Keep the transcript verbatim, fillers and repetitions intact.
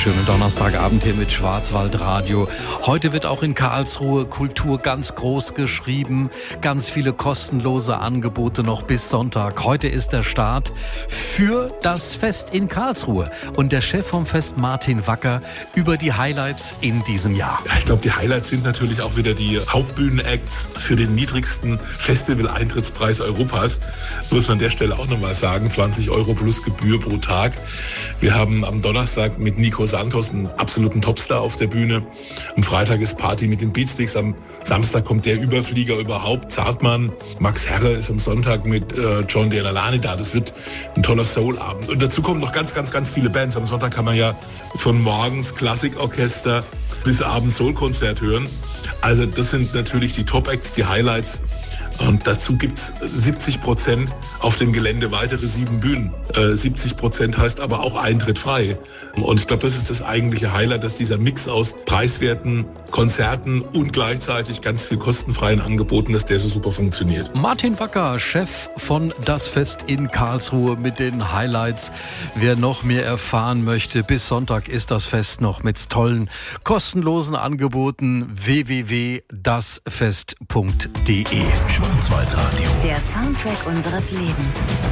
Schönen Donnerstagabend hier mit Schwarzwaldradio. Heute wird auch in Karlsruhe Kultur ganz groß geschrieben. Ganz viele kostenlose Angebote noch bis Sonntag. Heute ist der Start für das Fest in Karlsruhe. Und der Chef vom Fest, Martin Wacker, über die Highlights in diesem Jahr. Ja, ich glaube, die Highlights sind natürlich auch wieder die Hauptbühnenacts für den niedrigsten Festival-Eintrittspreis Europas. Muss man an der Stelle auch nochmal sagen, zwanzig Euro plus Gebühr pro Tag. Wir haben am Donnerstag mit Nico Santos einen absoluten Topstar auf der Bühne. Am Freitag ist Party mit den Beatsticks. Am Samstag kommt der Überflieger überhaupt, Zartmann. Max Herre ist am Sonntag mit äh, John Delaney da. Das wird ein toller Soul-Abend. Und dazu kommen noch ganz, ganz, ganz viele Bands. Am Sonntag kann man ja von morgens Klassikorchester bis abends Soul-Konzert hören. Also das sind natürlich die Top-Acts, die Highlights. Und dazu gibt's siebzig Prozent auf dem Gelände weitere sieben Bühnen. Äh, siebzig Prozent heißt aber auch Eintritt frei. Und ich glaube, das ist das eigentliche Highlight, dass dieser Mix aus preiswerten Konzerten und gleichzeitig ganz viel kostenfreien Angeboten, dass der so super funktioniert. Martin Wacker, Chef von Das Fest in Karlsruhe mit den Highlights. Wer noch mehr erfahren möchte, bis Sonntag ist das Fest noch mit tollen, kostenlosen Angeboten. w w w punkt das fest punkt d e Schwarzwaldradio. Der Soundtrack unseres Lebens.